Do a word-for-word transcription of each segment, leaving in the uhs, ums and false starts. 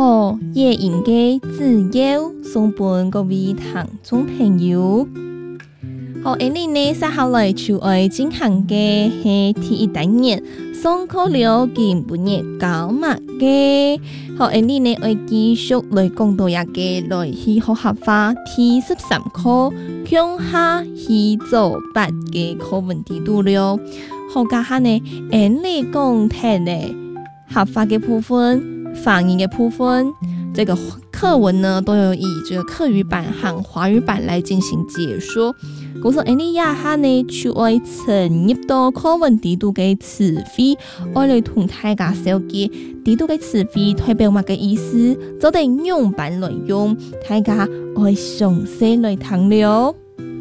好，也应该自由送本各位听众朋友。好，今日呢，接下來就愛進行嘅係第一單元，上課了見半日教乜嘅。好，今日呢，愛繼續來講到一個來去學習化第十三課，向下去做八嘅課文地度了。好，家下呢，今日講題呢，學習嘅部分、發音嘅部分，這個課文呢，都有以這個客語版和華語版來進行解說。故說今日呀下呢，就愛深入到課文地度嘅詞彙，愛來同大家小結地度嘅詞彙代表乜嘅意思，就得用版來用，大家愛詳細來聽了。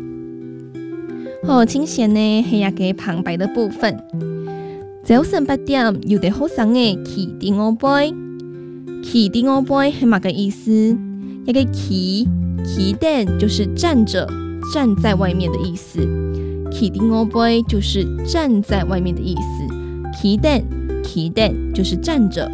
好，請先呢係一個旁白的部分。早晨八點，有啲學生嘅起第五杯，起第五杯係乜嘅意思？一個起起點就是站着。站在外面的意思，起第五杯就是站在外面的意思，起點起點就是站着。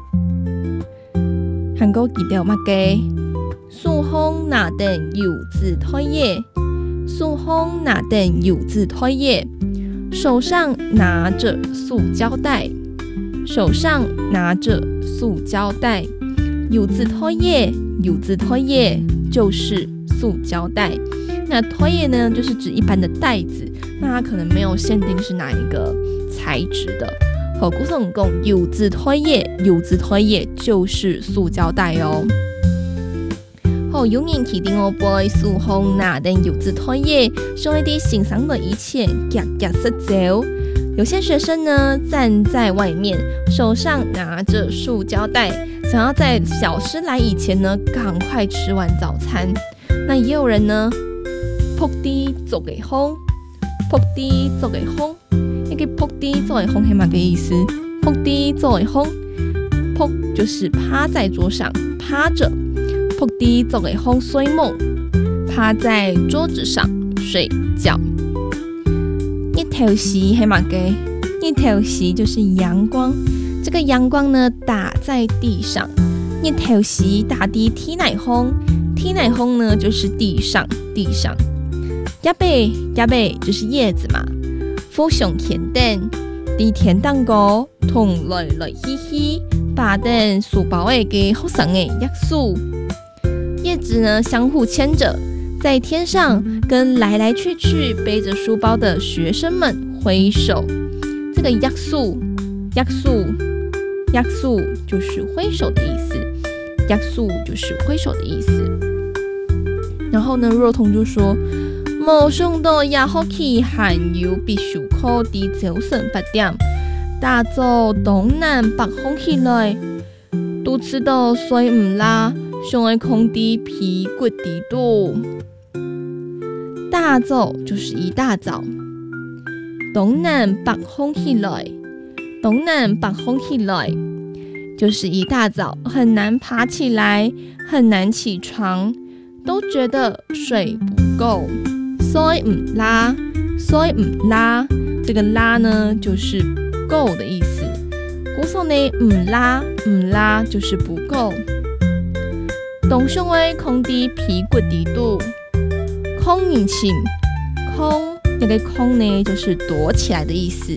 韓國記到乜嘅？數紅拿等有字推耶，數紅拿等有字推耶，手上拿着塑膠袋，手上拿着塑膠袋，有字推耶，有字推耶就是塑膠袋。那推耶呢，就是指一般的袋子，那它可能没有限定是哪一个材质的。好，故事讲有字推耶，有字推耶就是塑胶袋哦。好，有人起第五杯數紅拿等有字推耶，說一啲欣賞的一切夾夾實走。有些學生呢站在外面，手上拿着塑膠袋，想要在小師來以前呢趕快吃完早餐。那也有人呢撲啲做嘅風，撲啲做嘅風，一個撲啲做嘅風係乜嘅意思？撲啲做嘅風，撲就是趴在桌上，趴着，撲啲做嘅風睡夢，趴在桌子上睡覺。日頭時係乜嘅？日頭時就是陽光，這個陽光呢打在地上，日頭時打啲天奶風，天奶風呢就是地上，地上。葉貝葉貝就是葉子嘛，附上田頂，啲田當個同來來去去，把等書包嘅嘅學生嘅約束，葉子呢相互牽着，在天上跟來來去去背着書包的學生們揮手。這個約束約束約束就是揮手的意思，約束就是揮手的意思。然後呢，若彤就說。冇想到也好奇還有必須課的早晨八點，大早東南北風起來，都知道睡唔啦，想愛空的屁股地度。大早就是一大早，東南北風起來，東南北風起來就是一大早，很難爬起來，很難起床，都覺得睡不夠。睡唔啦，睡唔啦，這個啦呢就是不夠的意思。故說呢唔啦唔啦就是不夠。東上位空地屁股地度，空引擎，空那個空呢就是躲起來的意思。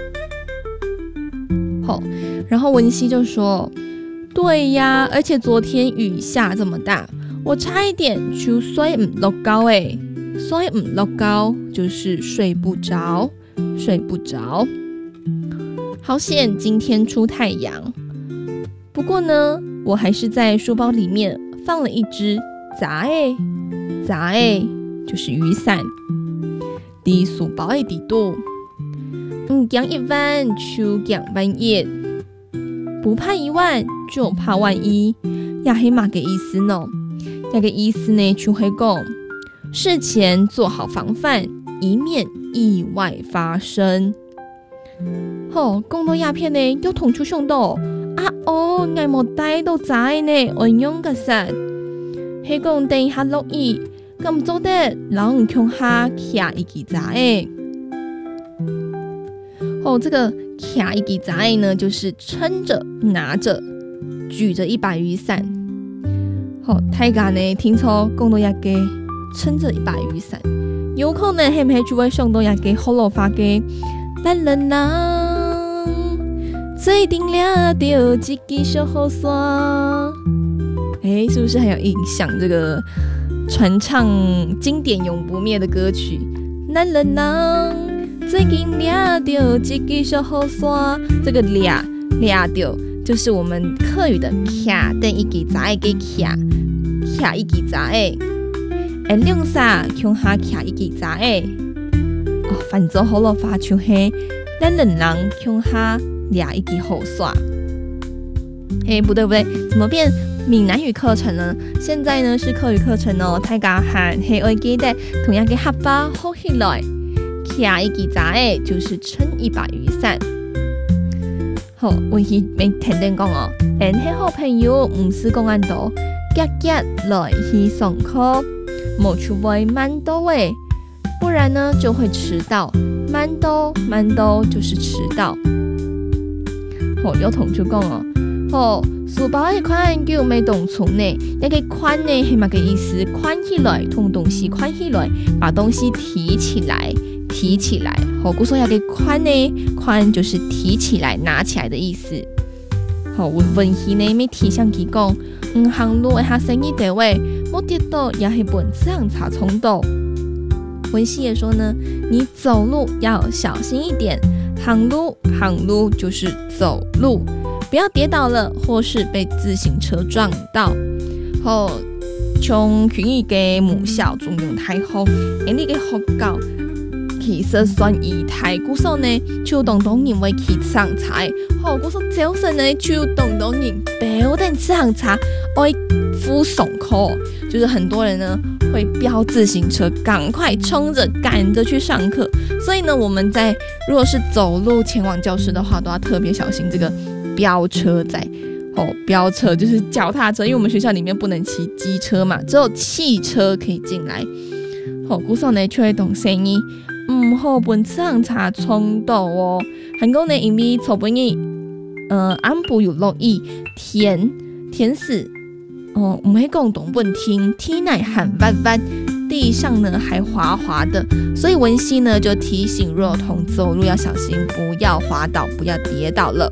好，然後文熙就說：對呀，而且昨天雨下這麼大，我差一點就睡唔落覺誒。睡唔落覺就是睡不着，睡不着。好險今天出太陽，不過呢，我還是在書包裡面放了一隻雜誒，雜誒就是雨傘。啲書包嘅地度，唔驚一萬就驚萬一，不怕一萬就怕萬一，也係乜嘅意思呢？一個意思呢就係講。事前做好防範，以免意外發生。好，講到鴉片呢，有同處上到啊哦，我冇帶到仔呢，我用嘅實係講等下落雨，咁做得老唔強下徛一支仔。好，這個徛一支仔呢，就是撐着拿着举着一把雨伞。好，大家呢听错讲到一个撑着一把雨伞，有可能係唔係就會想到一個好老花嘅咱人人最頂了掉一支小雨傘。哎，是不是很有印象？這個傳唱經典永不滅的歌曲，咱人人最頂了掉一支小雨傘。這個倆倆掉就是我們客語的卡等一支雜嘅卡，卡一支雜嘅。誒，兩啥向下卡一支雜嘅。哦，反正好老花就係咱人人向下倆一支雨傘。哎，不對不對，怎麼變閩南語課程呢？現在呢是客語課程哦，大家還係要記得同樣嘅合法好起來，卡一支雜嘅就是撐一把雨傘。好，我係未聽定講哦，誒，係好朋友唔是講安度，夾夾來去上課，冇出位慢到誒，不然呢就會遲到。慢到慢到就是遲到。好，有同學講哦，好，書包嘅款叫咩動詞呢？一個款呢係乜嘅意思？款起來，同東西款起來，把東西提起來。提起來，好，故說一個款呢，款就是提起來、拿起來的意思。好，文文戲呢咪提上佢講，唔行路下生意地位，冇跌倒也係本這樣查衝到。文戲也說呢，你走路要小心一點，行路行路就是走路，不要跌倒了或是被自行車撞到。好，從佢依嘅母校中用太好，誒呢個學校。其實算儀態，故所呢就當當然會去上菜。好，故所早晨呢就當當然標定上菜，愛附上課，就是很多人呢會飆自行車，趕快衝着趕着去上課。所以呢，我們在如果是走路前往教室的話，都要特別小心這個飆車仔。哦，飆車就是腳踏車，因為我們學校裡面不能騎機車嘛，只有汽車可以進來。好，故所呢就會懂聲音。唔好本上查衝到哦，韓國呢因為草本日，呃安部有落雨，天天時，哦唔係講東本天，天內寒彎彎，地上呢還滑滑的，所以文熙呢就提醒若彤走路要小心，不要滑倒，不要跌倒了。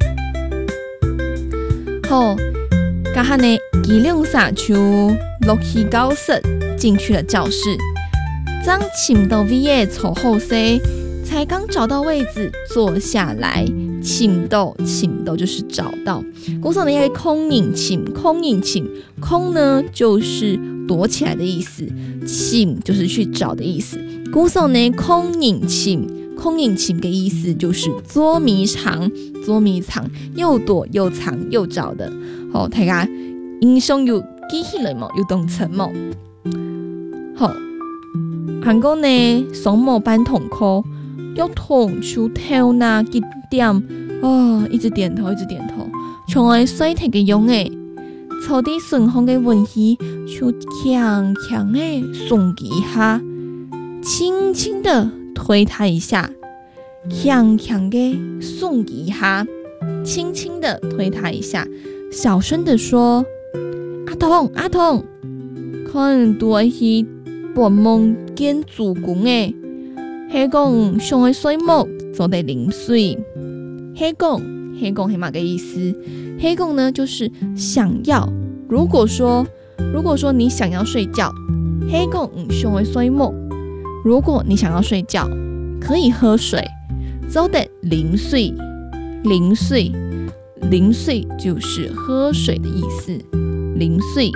好，家下呢幾兩下就落去教室，進去了教室。當請到位嘅坐後勢，才剛找到位置坐下來。請到請到就是找到，故所呢一個空影請，空影請，空呢就是躲起來的意思，請就是去找的意思。故所呢空影請，空影請嘅意思就是捉迷藏，捉迷藏又躲又藏又找的。好，大家印象有記起來冇？有動詞冇？好。韓國呢，上某班同課，要同出頭那幾點，哦，一直點頭，一直點頭，從來細聽嘅用誒，草地順風嘅文氣，就強強誒送一下，輕輕的推他一下，強強嘅送一下，輕輕的推他一下，小聲的說：阿童，阿童，看多去。半夢見主公誒，係講上嘅水木就得淋水。係講係講係乜嘅意思？係講呢就是想要。如果說如果說你想要睡覺，係講唔上嘅水木。如果你想要睡覺，可以喝水，就得淋水。淋水淋水就是喝水的意思，淋水。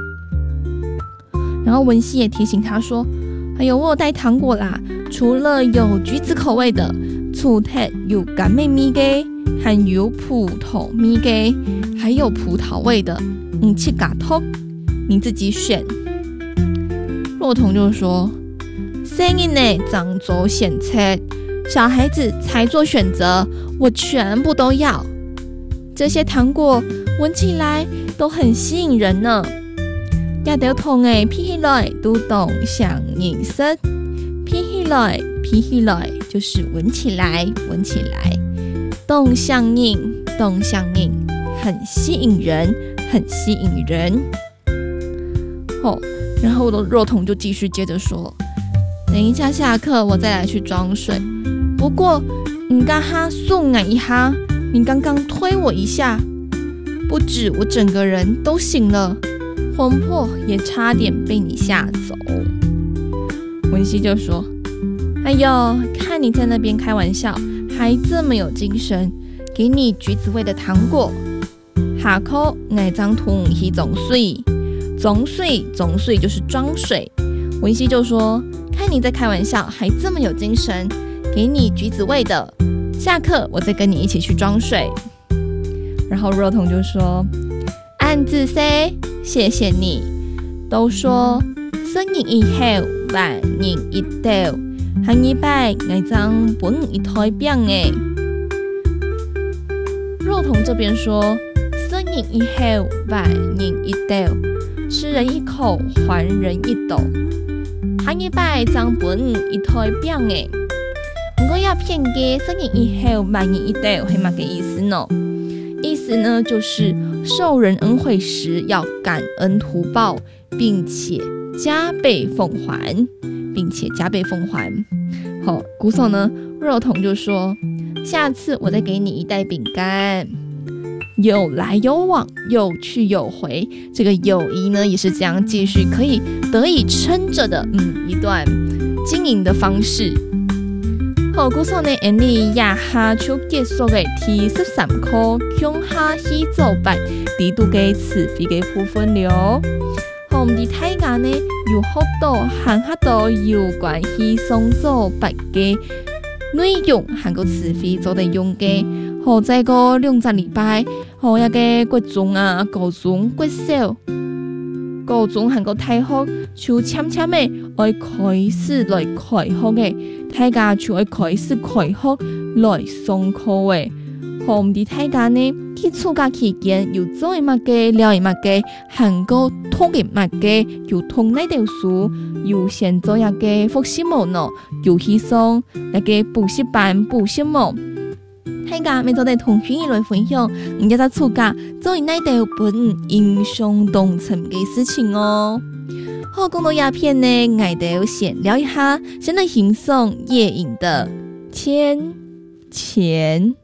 然後文熙也提醒他說：“哎呦，我有帶糖果啦，除了有橘子口味的，醋鐵有柑妹咪嘅，還有葡萄咪嘅，還有葡萄味的，唔切嘎托，你自己選。”若彤就說：“聲音呢，長軸顯切，小孩子才做選擇，我全部都要。這些糖果聞起來都很吸引人呢。”也條同誒披起來都懂相認識，披起來披起來就是聞起來聞起來，懂相認懂相認很吸引人， 很吸引人。哦，然后肉童就继续接着说，等一下下课我再来去装水，不过你刚哈送我一下，你刚刚推我一下，不止我整个人都醒了，魂魄也差点被你吓走。文熙就说，哎呦，看你在那边开玩笑，还这么有精神，给你橘子味的糖果。下课我张桶去装水，装水装水就是装水。文熙就说，看你在开玩笑，还这么有精神，给你橘子味的。下课我再跟你一起去装水。然后肉童就说，暗自 say 谢谢你。都说生日以後萬人一道，下禮拜我將本一台餅誒。肉童這邊說，生日以後萬人一道，吃人一口還人一斗，下禮拜將本一台餅誒。不過要騙嘅生日以後萬人一道係乜嘅意思呢？意思呢就是受人恩惠時要感恩圖報，並且加倍奉還，並且加倍奉還。好，古手呢，肉童就說，下次我再給你一袋餅乾。有來有往，有去有回，這個友誼呢也是這樣繼續可以得以撐着的，嗯，一段經營的方式。好，古手呢，因你也下就結束嘅第十三課向下去走班，地度嘅詞彙嘅部分了。好，我們的大家呢有好多很多多有關係上做班嘅內容，還有詞彙做得用嘅。好，再個兩個禮拜，好一個國中啊、高中、國小、高中還有大學，就漸漸嘅愛開始來開學嘅，大家就愛開始開學來上課嘅。好，我們的大家呢，喺暑假期間又做一乜嘅，聊一乜嘅，還有讀一乜嘅，又讀呢條書，又先做一個複習模呢，又去上一個補習班補習模。大家咪做啲同學來分享，人家在暑假做呢條本影響動情嘅事情哦。好，講到鴉片呢，我哋先聊一下，先來欣賞葉隱的《天前》。